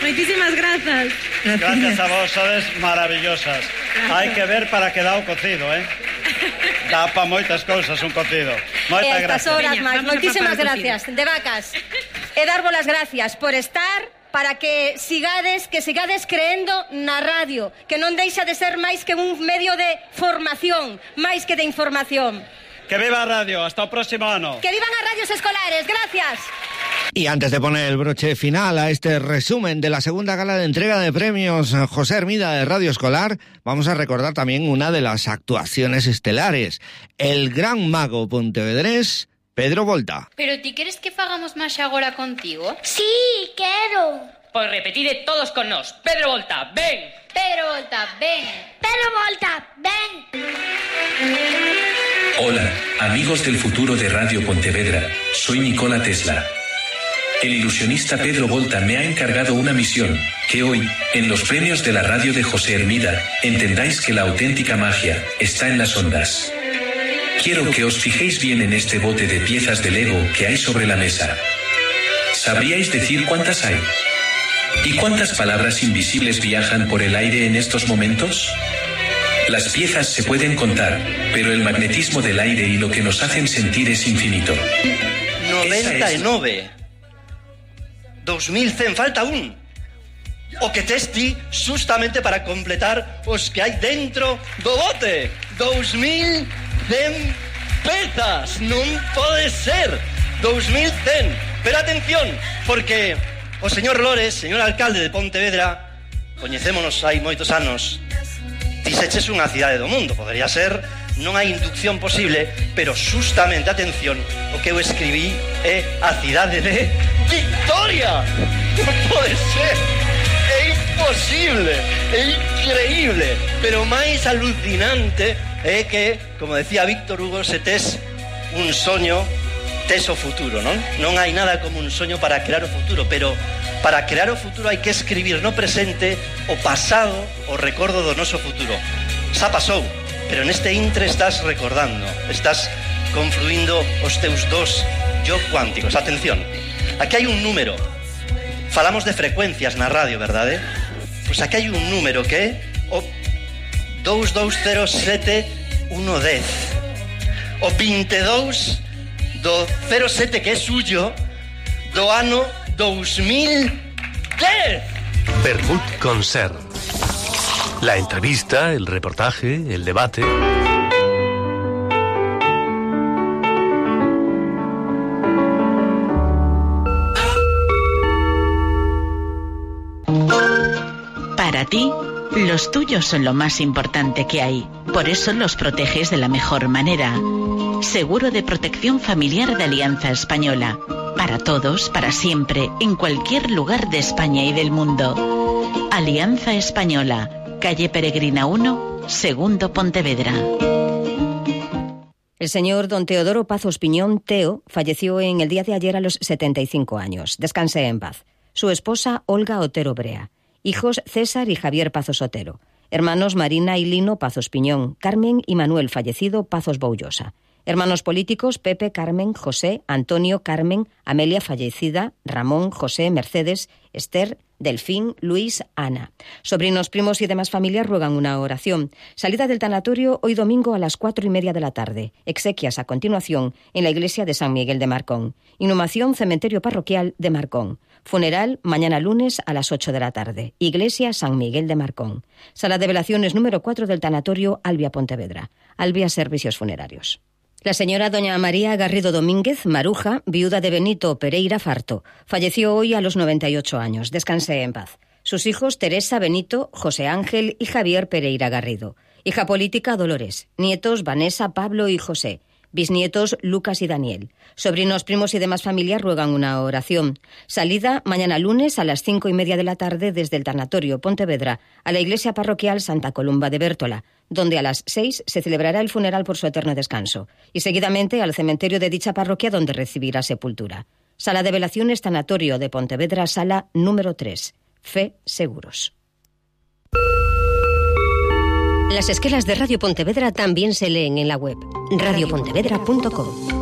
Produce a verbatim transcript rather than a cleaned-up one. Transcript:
Moitísimas grazas. Gracias a vos, sodes maravillosas. Gracias. Hai que ver para que dá o cocido, eh? Dá pa moitas cousas un cocido. Moitas gracias. Estas horas, Max, moitísimas gracias. De vacas. E darvos las gracias por estar, para que sigades, que sigades creendo na radio, que non deixa de ser máis que un medio de formación, máis que de información. Que viva a radio, hasta o próximo ano. Que vivan as radios escolares, gracias. Y antes de poner el broche final a este resumen de la segunda gala de entrega de premios José Hermida de Radio Escolar, vamos a recordar también una de las actuaciones estelares, el gran mago pontevedrés Pedro Volta. Pero ti queres que fagamos máis agora contigo? Sí, quero. Pois repetide todos con nós. Pedro Volta, ven. Pedro Volta, ven. Pedro Volta, ven. Hola, amigos del futuro de Radio Pontevedra. Soy Nikola Tesla. El ilusionista Pedro Volta me ha encargado una misión, que hoy, en los premios de la radio de José Hermida, entendáis que la auténtica magia está en las ondas. Quiero que os fijéis bien en este bote de piezas de Lego que hay sobre la mesa. ¿Sabríais decir cuántas hay? ¿Y cuántas palabras invisibles viajan por el aire en estos momentos? Las piezas se pueden contar, pero el magnetismo del aire y lo que nos hacen sentir es infinito. noventa y nueve. dos mil cien, falta un. O que testi justamente para completar os que hai dentro do bote. dos mil cien pezas. Non pode ser. dos mil cien. Pero atención, porque o señor Lores, señor alcalde de Pontevedra, coñecémonos hai moitos anos, dixeches unha cidade do mundo. Podería ser, non hai inducción posible, pero justamente, atención, o que eu escribí é a cidade de Victoria. Non pode ser. É imposible, é increíble. Pero máis alucinante é que, como decía Víctor Hugo, se tes un soño, tes o futuro, non? Non hai nada como un soño para crear o futuro, pero para crear o futuro hai que escribir no presente o pasado, o recordo do noso futuro. Xa pasou, pero neste intre estás recordando, estás confluindo os teus dos yo cuánticos. Atención, aquí hai un número. Falamos de frecuencias na radio, verdade? Pois aquí hai un número que é o dous dous cero sete uno dez. O veintidós do cero sete que é suyo do ano dos mil dez. Bermud Concert. La entrevista, el reportaje, el debate. Para ti, los tuyos son lo más importante que hay. Por eso los proteges de la mejor manera. Seguro de protección familiar de Alianza Española. Para todos, para siempre, en cualquier lugar de España y del mundo. Alianza Española. Calle Peregrina uno, Segundo Pontevedra. El señor don Teodoro Pazos Piñón, Teo, falleció en el día de ayer a los setenta y cinco años. Descanse en paz. Su esposa, Olga Otero Brea. Hijos, César y Javier Pazos Otero. Hermanos, Marina y Lino Pazos Piñón. Carmen y Manuel, fallecido, Pazos Boullosa. Hermanos políticos, Pepe, Carmen, José, Antonio, Carmen, Amelia, fallecida, Ramón, José, Mercedes, Esther, Delfín, Luis, Ana. Sobrinos, primos y demás familias ruegan una oración. Salida del tanatorio hoy domingo a las cuatro y media de la tarde. Exequias a continuación en la iglesia de San Miguel de Marcón. Inhumación, cementerio parroquial de Marcón. Funeral mañana lunes a las ocho de la tarde. Iglesia San Miguel de Marcón. Sala de velaciones número cuatro del tanatorio Albia Pontevedra. Albia Servicios Funerarios. La señora doña María Garrido Domínguez, Maruja, viuda de Benito Pereira Farto, falleció hoy a los noventa y ocho años. Descanse en paz. Sus hijos Teresa, Benito, José Ángel y Javier Pereira Garrido. Hija política Dolores. Nietos Vanessa, Pablo y José. Bisnietos Lucas y Daniel. Sobrinos, primos y demás familias ruegan una oración. Salida mañana lunes a las cinco y media de la tarde desde el tanatorio Pontevedra a la iglesia parroquial Santa Columba de Bértola, donde a las seis se celebrará el funeral por su eterno descanso, y seguidamente al cementerio de dicha parroquia donde recibirá sepultura. Sala de velaciones Tanatorio de Pontevedra, sala número tres. Fe Seguros. Las esquelas de Radio Pontevedra también se leen en la web radio pontevedra punto com.